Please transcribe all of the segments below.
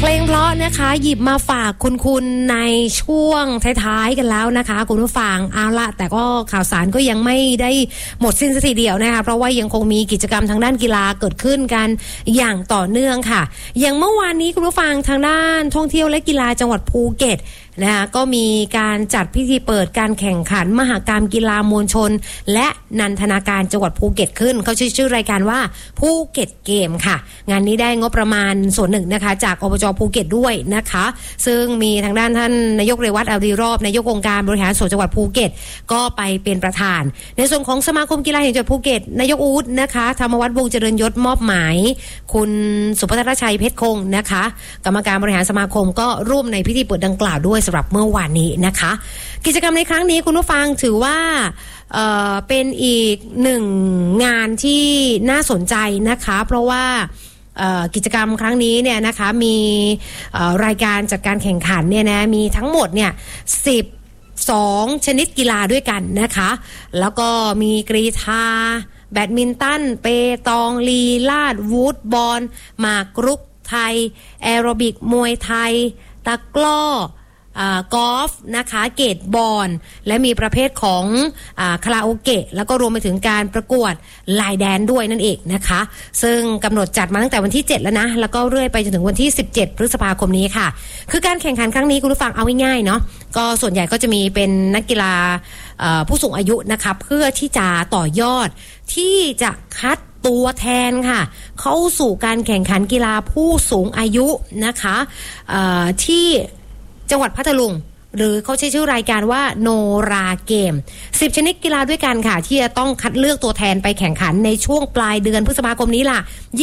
เพลงเพราะนะคะหยิบมาฝากคุณในช่วงท้ายๆกันแล้วนะคะคุณผู้ฟังเอาละแต่ก็ข่าวสารก็ยังไม่ได้หมดสิ้นสักทีเดียวนะคะเพราะว่ายังคงมีกิจกรรมทางด้านกีฬาเกิดขึ้นกันอย่างต่อเนื่องค่ะอย่างเมื่อวานนี้คุณผู้ฟังทางด้านท่องเที่ยวและกีฬาจังหวัดภูเก็ตนะคะก็มีการจัดพิธีเปิดการแข่งขันมหกรรมกีฬามวลชนและนันทนาการจังหวัดภูเก็ตขึ้นเขาชื่อรายการว่าภูเก็ตเกมค่ะงานนี้ได้งบประมาณส่วนหนึ่งนะคะจากอบจ.ภูเก็ตด้วยนะคะซึ่งมีทางด้านท่านนายกเรวัตอัลดีรอบนายกองค์การบริหารส่วนจังหวัดภูเก็ตก็ไปเป็นประธานในส่วนของสมาคมกีฬาแห่งจังหวัดภูเก็ตนายกอู๊ดนะคะธรรมวัฒน์วงศ์เจริญยศมอบหมายคุณสุภัทรชัยเพชรคงนะคะกรรมการบริหารสมาคมก็ร่วมในพิธีเปิดดังกล่าวด้วยสำหรับเมื่อวานนี้นะคะกิจกรรมในครั้งนี้คุณผู้ฟังถือว่าเป็นอีกหนึ่งงานที่น่าสนใจนะคะเพราะว่ากิจกรรมครั้งนี้เนี่ยนะคะมีรายการจัดการแข่งขันเนี่ยนะมีทั้งหมดเนี่ย12ชนิดกีฬาด้วยกันนะคะแล้วก็มีกรีฑาแบดมินตันเปตองลีลาดวูดบอลหมากรุกไทยแอโรบิกมวยไทยตะกร้อกอล์ฟนะคะเกตบอลและมีประเภทของคาราโอเกะแล้วก็รวมไปถึงการประกวดลายแดนด้วยนั่นเองนะคะซึ่งกำหนดจัดมาตั้งแต่วันที่7แล้วนะแล้วก็เรื่อยไปจนถึงวันที่17พฤษภาคมนี้ค่ะคือการแข่งขันครั้งนี้คุณผู้ฟังเอาง่ายๆเนาะก็ส่วนใหญ่ก็จะมีเป็นนักกีฬาผู้สูงอายุนะคะเพื่อที่จะต่อยอดที่จะคัดตัวแทนค่ะเข้าสู่การแข่งขันกีฬาผู้สูงอายุนะคะที่จังหวัดพัทลุงหรือเขาใช้ชื่อรายการว่าโนราเกม10ชนิดกีฬาด้วยกันค่ะที่จะต้องคัดเลือกตัวแทนไปแข่งขันในช่วงปลายเดือนพฤษภาคมนี้ล่ะ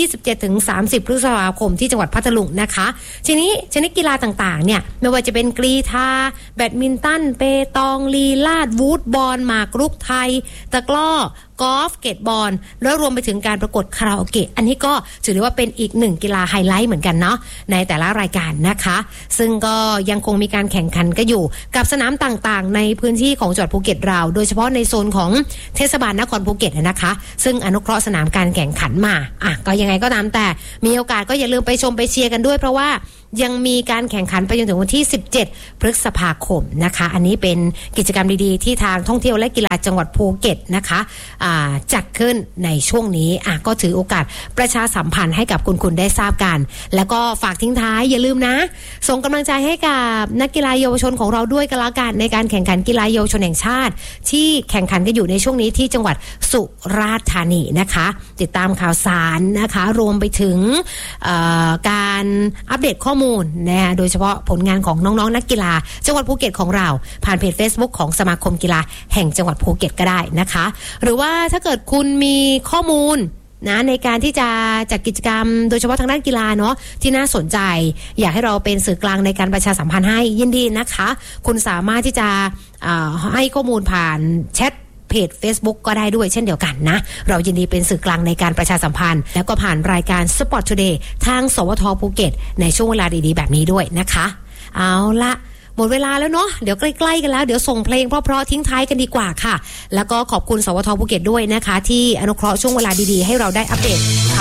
27-30 พฤษภาคมที่จังหวัดพัทลุงนะคะทีนี้ชนิดกีฬาต่างๆเนี่ยไม่ว่าจะเป็นกรีฑาแบดมินตันเปตองลีลาดวูดบอลหมากรุกไทยตะกร้อกอล์ฟเกตบอลแล้วรวมไปถึงการประกวดคาราโอเกะอันนี้ก็ถือได้ว่าเป็นอีกหนึ่งกีฬาไฮไลท์เหมือนกันเนาะในแต่ละรายการนะคะซึ่งก็ยังคงมีการแข่งขันกันอยู่กับสนามต่างๆในพื้นที่ของจังหวัดภูเก็ตเราโดยเฉพาะในโซนของเทศบาลนครภูเก็ตนะคะซึ่งอนุเคราะห์สนามการแข่งขันมาก็ยังไงก็ตามแต่มีโอกาสก็อย่าลืมไปชมไปเชียร์กันด้วยเพราะว่ายังมีการแข่งขันไปจนถึงวันที่17พฤษภาคมนะคะอันนี้เป็นกิจกรรมดีๆที่ทางท่องเที่ยวและกีฬาจังหวัดภูเก็ตนะคะจัดขึ้นในช่วงนี้ก็ถือโอกาสประชาสัมพันธ์ให้กับคุณได้ทราบกันแล้วก็ฝากทิ้งท้ายอย่าลืมนะส่งกำลังใจให้กับนักกีฬาเยาวชนของเราด้วยกันละกันในการแข่งขันกีฬาเยาวชนแห่งชาติที่แข่งขันกันอยู่ในช่วงนี้ที่จังหวัดสุราษฎร์ธานีนะคะติดตามข่าวสารนะคะรวมไปถึงการอัปเดตข้อมูลนะโดยเฉพาะผลงานของน้องๆนักกีฬาจังหวัดภูเก็ตของเราผ่านเพจ Facebook ของสมาคมกีฬาแห่งจังหวัดภูเก็ตก็ได้นะคะหรือว่าถ้าเกิดคุณมีข้อมูลนะในการที่จะจัดกิจกรรมโดยเฉพาะทางด้านกีฬาเนาะที่น่าสนใจอยากให้เราเป็นสื่อกลางในการประชาสัมพันธ์ให้ยินดีนะคะคุณสามารถที่จะให้ข้อมูลผ่านแชทเพจ Facebook ก็ได้ด้วยเช่นเดียวกันนะเรายินดีเป็นสื่อกลางในการประชาสัมพันธ์แล้วก็ผ่านรายการ Sport Today ทางสวท.ภูเก็ตในช่วงเวลาดีๆแบบนี้ด้วยนะคะเอาละหมดเวลาแล้วเนาะเดี๋ยวใกล้ๆกันแล้วเดี๋ยวส่งเพลงเพราะๆทิ้งท้ายกันดีกว่าค่ะแล้วก็ขอบคุณสวท.ภูเก็ตด้วยนะคะที่อนุเคราะห์ช่วงเวลาดีๆให้เราได้อัปเดต